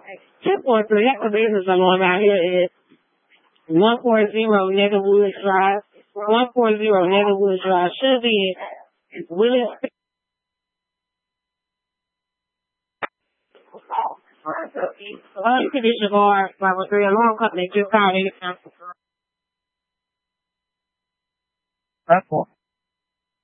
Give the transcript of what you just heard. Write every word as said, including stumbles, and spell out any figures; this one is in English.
Tip one for the next business I'm on out here is one four zero Netherwood Drive. one four zero Netherwood Drive should be in Willis. Unconditional bar by a long company just called it. That's cool.